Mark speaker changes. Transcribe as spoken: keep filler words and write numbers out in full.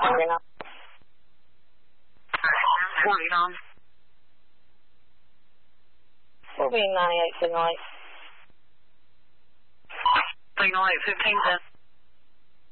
Speaker 1: Alright,
Speaker 2: wait on.
Speaker 1: We'll be ninety-eight signal eight.
Speaker 2: Signal eight fifteen, then.